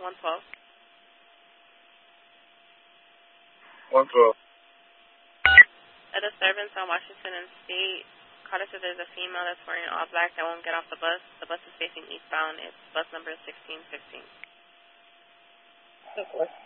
112. 112. A disturbance on Washington and State. Caller said there's a female that's wearing all black that won't get off the bus. The bus is facing eastbound. Its bus number is 1615. Okay.